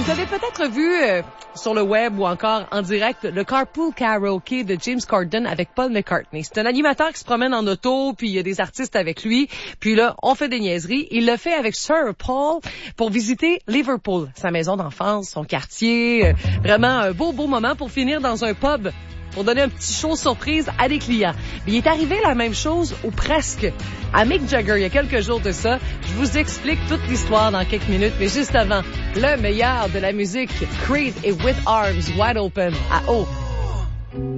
Vous avez peut-être vu sur le web ou encore en direct le Carpool Karaoke de James Corden avec Paul McCartney. C'est un animateur qui se promène en auto, puis il y a des artistes avec lui. Puis là, on fait des niaiseries. Il le fait avec Sir Paul pour visiter Liverpool, sa maison d'enfance, son quartier. Vraiment un beau moment pour finir dans un pub pour donner un petit show surprise à des clients. Mais il est arrivé la même chose, ou presque, à Mick Jagger il y a quelques jours de ça. Je vous explique toute l'histoire dans quelques minutes, mais juste avant, le meilleur de la musique, Creed et With Arms Wide Open à O.